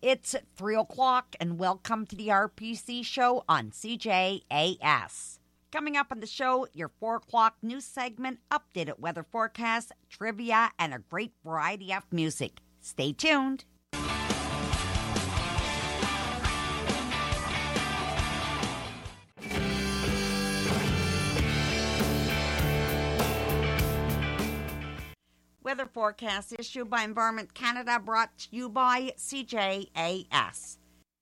It's 3 o'clock, and welcome to the RPC show on CJAS. Coming up on the show, your 4 o'clock news segment, updated weather forecast, trivia, and a great variety of music. Stay tuned. Weather forecast issued by Environment Canada, brought to you by CJAS.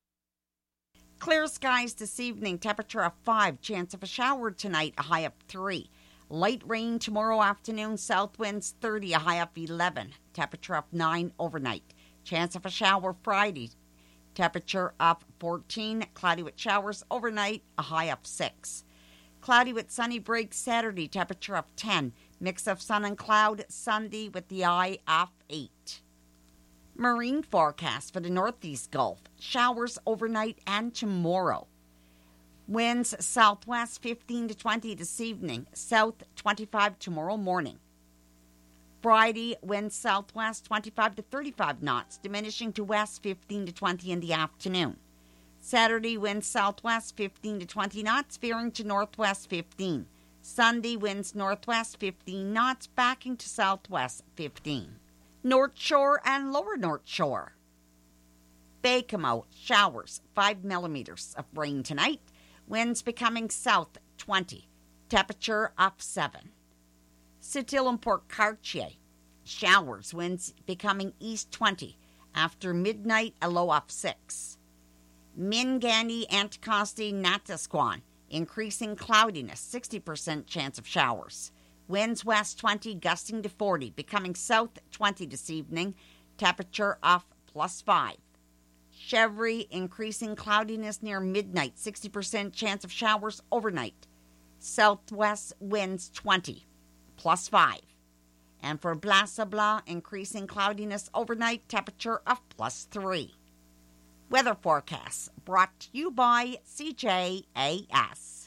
Clear skies this evening, temperature of 5, chance of a shower tonight, a high of 3. Light rain tomorrow afternoon, south winds 30, a high of 11. Temperature of 9 overnight. Chance of a shower Friday, temperature of 14. Cloudy with showers overnight, a high of 6. Cloudy with sunny breaks Saturday, temperature of 10. Mix of sun and cloud Sunday with the high of 8. Marine forecast for the Northeast Gulf. Showers overnight and tomorrow. Winds southwest 15 to 20 this evening. South 25 tomorrow morning. Friday, winds southwest 25 to 35 knots, diminishing to west 15 to 20 in the afternoon. Saturday, winds southwest 15 to 20 knots, veering to northwest 15. Sunday, winds northwest 15 knots, backing to southwest 15. North Shore and Lower North Shore. Baie-Comeau, showers, 5 millimeters of rain tonight. Winds becoming south 20. Temperature of 7. Sept-Îles and Port Cartier, showers, winds becoming east 20. After midnight, a low of 6. Minganny, Anticosti, Natasquan, increasing cloudiness, 60% chance of showers. Winds west 20, gusting to 40, becoming south 20 this evening. Temperature of +5. Chevry, increasing cloudiness near midnight, 60% chance of showers overnight. Southwest winds 20, +5. And for Blas-à-Blas, increasing cloudiness overnight, temperature of +3. Weather forecast brought to you by CJAS.